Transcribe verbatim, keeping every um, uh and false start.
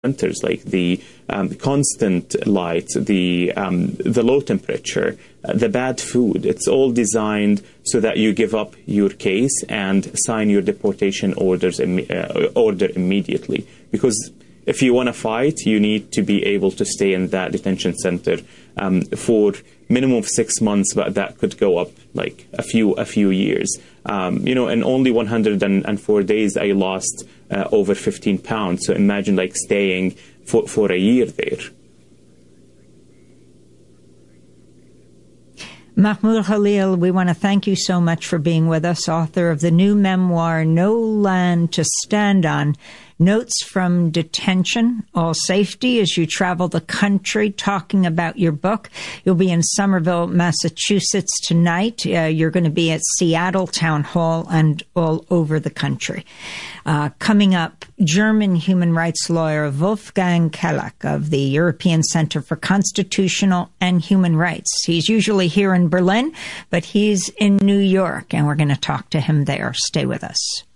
Centers like the um, constant light, the um, the low temperature, uh, the bad food. It's all designed so that you give up your case and sign your deportation orders im- uh, order immediately. Because if you want to fight, you need to be able to stay in that detention center um, for minimum of six months, but that could go up like a few a few years. Um, you know, in only one hundred four days, I lost uh, over fifteen pounds. So imagine like staying for, for a year there. Mahmoud Khalil, we want to thank you so much for being with us, author of the new memoir, No Land to Stand On, Notes from Detention, All Safety, as you travel the country talking about your book. You'll be in Somerville, Massachusetts tonight. Uh, you're going to be at Seattle Town Hall and all over the country. Uh, coming up, German human rights lawyer Wolfgang Kelleck of the European Center for Constitutional and Human Rights. He's usually here in Berlin, but he's in New York, and we're going to talk to him there. Stay with us.